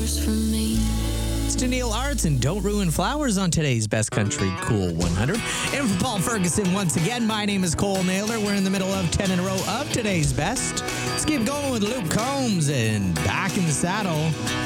flowers for me. It's Daniil Arts and Don't Ruin Flowers on today's Best Country Cool 100. And for Paul Ferguson, once again, my name is Cole Naylor. We're in the middle of 10 in a row of today's best. Let's keep going with Luke Combs and Back in the Saddle.